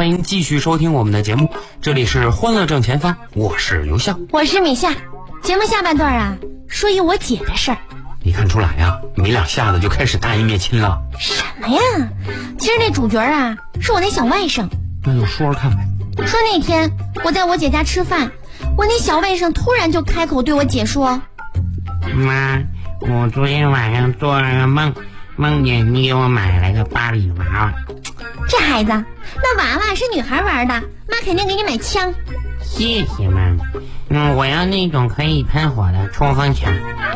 欢迎继续收听我们的节目，这里是欢乐正前方，我是刘笑， 我是米夏。节目下半段啊，说一我姐的事儿。 你看出来呀，没两下子就开始大义灭亲了。 什么呀？其实那主角啊，是我那小外甥。 那就说说看呗。 说那天我在我姐家吃饭，我那小外甥突然就开口对我姐说：“ 妈，我昨天晚上做了个梦，梦见你给我买了个芭比娃娃。” 这孩子，那娃娃是女孩玩的，妈肯定给你买枪。 谢谢妈。我要那种可以喷火的冲锋枪。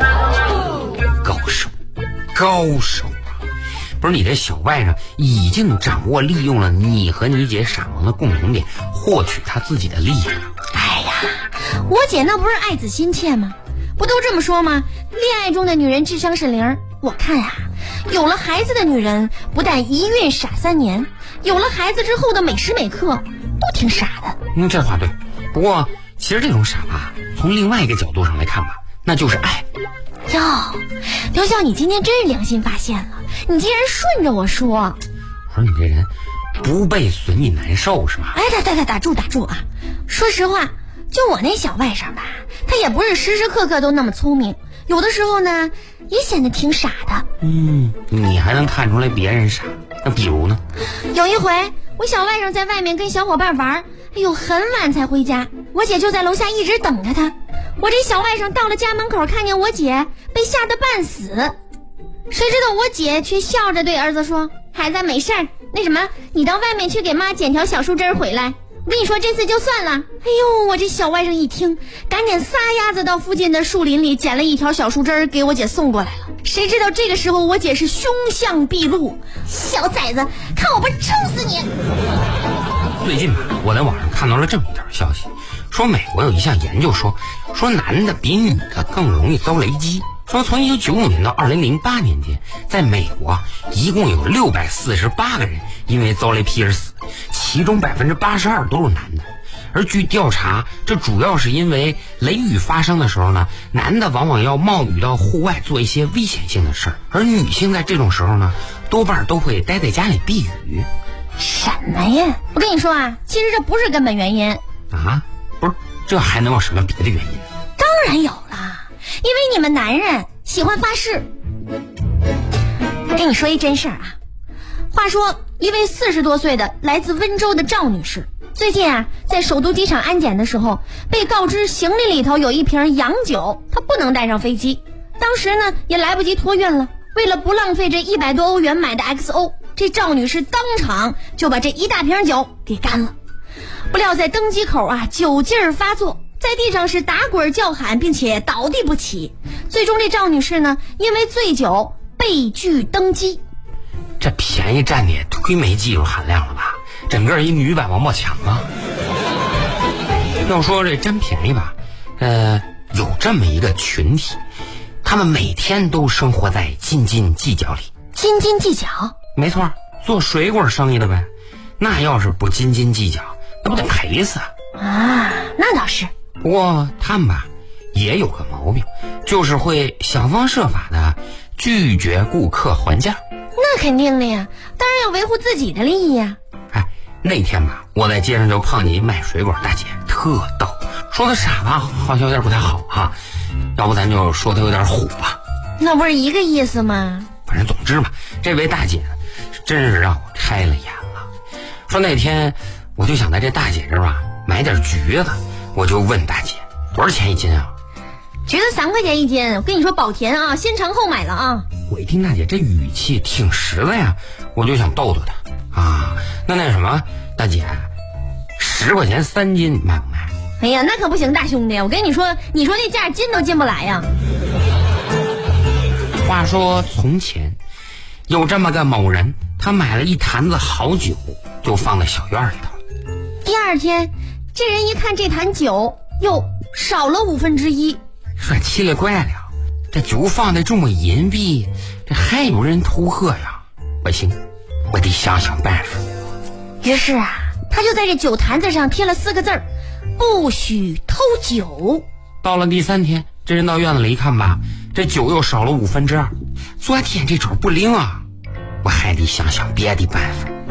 高手啊！不是，你这小外甥已经掌握利用了你和你姐傻萌的共同点，获取他自己的利益了。 哎呀，我姐那不是爱子心切吗？不都这么说吗？恋爱中的女人智商是0，我看啊，有了孩子的女人不但一孕傻3年，有了孩子之后的每时每刻都挺傻的。 这话对。不过其实这种傻吧，从另外一个角度上来看吧，那就是爱。 哟，刘笑，你今天真是良心发现了，你竟然顺着我说。 我说你这人不被损你难受是吧？ 哎，打住啊！说实话，就我那小外甥吧，他也不是时时刻刻都那么聪明，有的时候呢也显得挺傻的。 你还能看出来别人傻？那比如呢？ 有一回我小外甥在外面跟小伙伴玩，很晚才回家，我姐就在楼下一直等着他。我这小外甥到了家门口，看见我姐被吓得半死，谁知道我姐却笑着对儿子说：“孩子没事儿，那什么，你到外面去给妈捡条小树枝回来。我跟你说，这次就算了。”哎呦，我这小外甥一听，赶紧撒丫子到附近的树林里捡了一条小树枝给我姐送过来了。谁知道这个时候我姐是凶相毕露：“小崽子，看我不抽死你！” 最近吧，我在网上看到了这么一条消息，说美国有一项研究说男的比女的更容易遭雷击。说从1995年到2008年间，在美国一共有648个人因为遭雷劈而死，其中82%都是男的。而据调查，这主要是因为雷雨发生的时候呢，男的往往要冒雨到户外做一些危险性的事儿，而女性在这种时候呢，多半都会待在家里避雨。 什么呀？我跟你说啊，其实这不是根本原因啊！不是，这还能有什么别的原因？ 当然有了，因为你们男人喜欢发誓。跟你说一真事儿啊，话说一位40多岁的来自温州的赵女士，最近啊在首都机场安检的时候，被告知行李里头有一瓶洋酒，她不能带上飞机。当时呢也来不及托运了，为了不浪费这100多欧元买的 XO， 这赵女士当场就把这一大瓶酒给干了。不料在登机口啊，酒劲儿发作，在地上是打滚叫喊，并且倒地不起。最终这赵女士呢，因为醉酒被拒登机。 这便宜占的也忒没技术含量了吧？整个一女版王宝强啊！要说这占便宜吧，有这么一个群体，他们每天都生活在斤斤计较里。 斤斤计较？ 没错，做水果生意的呗。那要是不斤斤计较，那不得赔死啊？那倒是。 不过他们吧也有个毛病，就是会想方设法的拒绝顾客还价。 那肯定的呀，当然要维护自己的利益呀。 那天吧，我在街上就碰见一卖水果大姐，特逗，说的傻吧好像有点不太好哈，要不咱就说她有点虎吧。 那不是一个意思吗？ 反正总之嘛，这位大姐真是让我开了眼了。说那天我就想在这大姐这儿吧买点橘子，我就问大姐多少钱一斤啊？ 橘子3块钱一斤，我跟你说保甜啊，先尝后买了啊。 我一听大姐这语气挺实在呀，我就想逗逗她啊。那什么，大姐，10块钱3斤，卖不卖？ 哎呀，那可不行，大兄弟，我跟你说，你说那价进都进不来呀。 话说从前有这么个某人，他买了一坛子好酒，就放在小院里头。 第2天，这人一看这坛酒又少了1/5， 说奇了怪了，这酒放的这么隐蔽，这还有人偷喝呀？不行，我得想想办法。 于是啊，他就在这酒坛子上贴了4个字儿：不许偷酒。 到了第3天，这人到院子里一看吧，这酒又少了2/5。昨天这招不灵啊，我还得想想别的办法。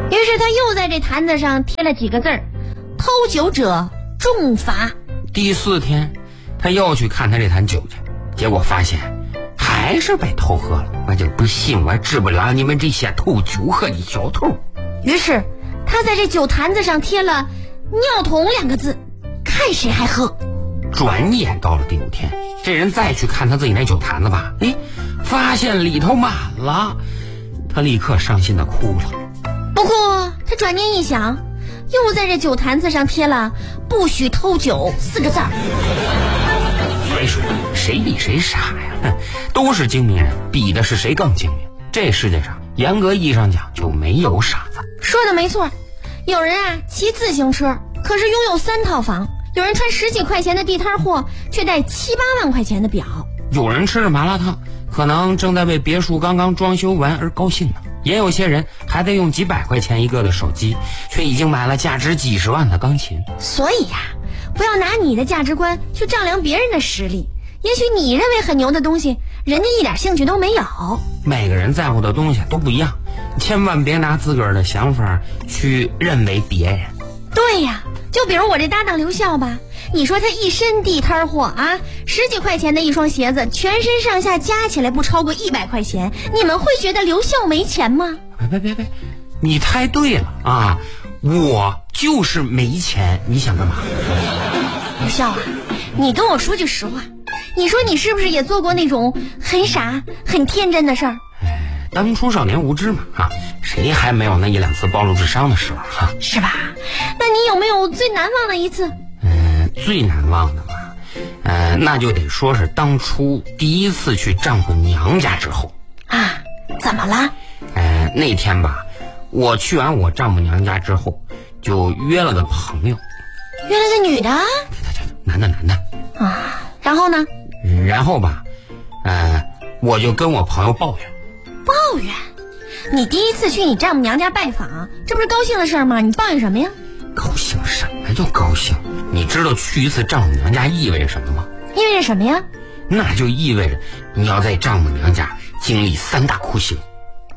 于是他又在这坛子上贴了几个字儿：偷酒者重罚。 第4天，他又去看他这坛酒去，结果发现还是被偷喝了。我就不信我治不了你们这些偷酒喝的小偷。 于是他在这酒坛子上贴了尿桶2个字，看谁还喝。 转眼到了第5天，这人再去看他自己那酒坛子吧，发现里头满了，他立刻伤心的哭了。 不过他转念一想，又在这酒坛子上贴了不许偷酒4个字儿。 所以说谁比谁傻呀？都是精明人，比的是谁更精明。这世界上严格意义上讲就没有傻子。 说的没错，有人骑自行车，可是拥有3套房；有人穿10几块钱的地摊货，却戴7、8万块钱的表； 有人吃着麻辣烫，可能正在为别墅刚刚装修完而高兴呢；也有些人还得用几百块钱一个的手机，却已经买了价值几十万的钢琴。 所以不要拿你的价值观去丈量别人的实力。也许你认为很牛的东西，人家一点兴趣都没有。 每个人在乎的东西都不一样，千万别拿自个儿的想法去认为别人。 对呀，就比如我这搭档刘笑吧，你说他一身地摊货10几块钱的一双鞋子，全身上下加起来不超过100块钱，你们会觉得刘笑没钱吗？ 别，你猜对了我就是没钱，你想干嘛？ 刘笑你跟我说句实话，你说你是不是也做过那种很傻很天真的事儿？ 当初少年无知嘛谁还没有那1、2次暴露智商的时候是吧？那你有没有最难忘的一次？ 最难忘的嘛那就得说是当初第1次去丈母娘家之后怎么了？ 那天吧，我去完我丈母娘家之后，就约了个朋友。 约了个女的？ 男的然后呢？ 然后吧我就跟我朋友抱怨。 抱怨？你第1次去你丈母娘家拜访，这不是高兴的事吗？你抱怨什么呀？ 高兴什么就高兴？你知道去一次丈母娘家意味着什么吗？ 意味着什么呀？ 那就意味着你要在丈母娘家经历3大酷刑。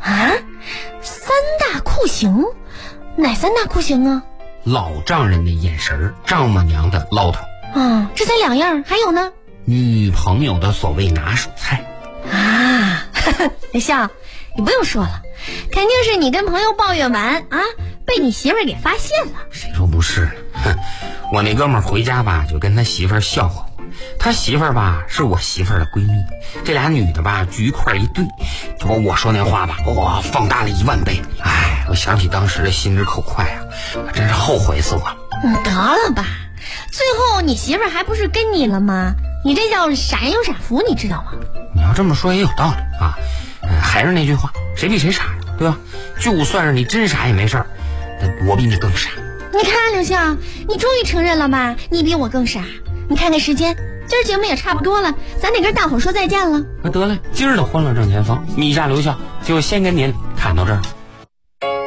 3大酷刑？哪3大酷刑啊？ 老丈人的眼神，丈母娘的唠叨。 这才2样，还有呢？ 女朋友的所谓拿手菜。 刘笑，你不用说了，肯定是你跟朋友抱怨完被你媳妇儿给发现了。 谁说不是呢？我那哥们儿回家吧，就跟他媳妇儿笑话我，他媳妇儿吧是我媳妇儿的闺蜜，这俩女的吧聚一块一对，就把我说那话吧放大了1万倍。我想起当时的心直口快我真是后悔死我了。 得了吧，最后你媳妇儿还不是跟你了吗？你这叫傻人有傻福，你知道吗？ 你要这么说也有道理还是那句话，谁比谁傻呀，对吧？就算是你真傻也没事儿，我比你更傻。 你看刘笑，你终于承认了吧？你比我更傻。你看看时间，今儿节目也差不多了，咱得跟大伙儿说再见了。 得嘞，今儿的欢乐正前方，米夏刘笑就先跟您看到这儿。